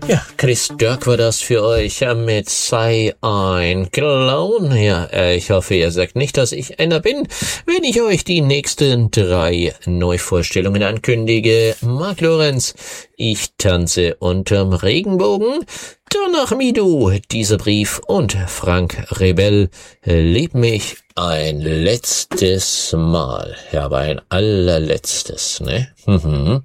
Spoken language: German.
Ja, Chris Dirk war das für euch mit Sei ein Clown. Ja, ich hoffe, ihr sagt nicht, dass ich einer bin, wenn ich euch die nächsten 3 Neuvorstellungen ankündige. Mark Lorenz, Ich tanze unterm Regenbogen. Danach Midu, Dieser Brief und Frank Rebell, Lieb mich ein letztes Mal. Ja, aber ein allerletztes, ne?